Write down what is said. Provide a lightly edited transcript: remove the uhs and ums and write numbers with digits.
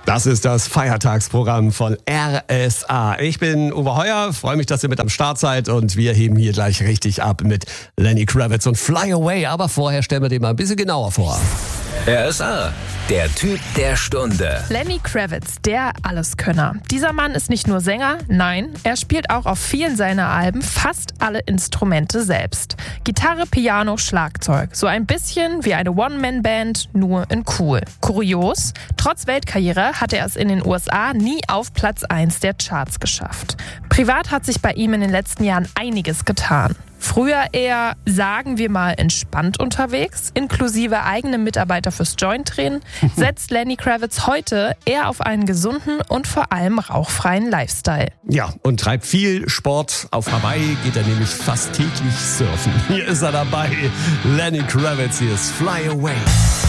Das ist das Feiertagsprogramm von RSA. Ich bin Uwe Heuer, freue mich, dass ihr mit am Start seid und wir heben hier gleich richtig ab mit Lenny Kravitz und Fly Away. Aber vorher stellen wir den mal ein bisschen genauer vor. RSA, der Typ der Stunde. Lenny Kravitz, der Alleskönner. Dieser Mann ist nicht nur Sänger, nein, er spielt auch auf vielen seiner Alben fast alle Instrumente selbst. Gitarre, Piano, Schlagzeug. So ein bisschen wie eine One-Man-Band, nur in cool. Kurios, trotz Weltkarriere hat er es in den USA nie auf Platz 1 der Charts geschafft. Privat hat sich bei ihm in den letzten Jahren einiges getan. Früher eher, sagen wir mal, entspannt unterwegs, inklusive eigene Mitarbeiter fürs Joint-Drehen, setzt Lenny Kravitz heute eher auf einen gesunden und vor allem rauchfreien Lifestyle. Ja, und treibt viel Sport. Auf Hawaii geht er nämlich fast täglich surfen. Hier ist er dabei, Lenny Kravitz, hier ist Fly Away.